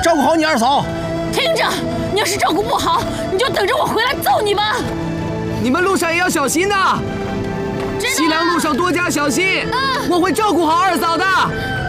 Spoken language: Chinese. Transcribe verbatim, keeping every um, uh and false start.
照顾好你二嫂。 听着，你要是照顾不好，你就等着我回来揍你吧。 你们路上也要小心呐！西凉路上多加小心，我会照顾好二嫂的。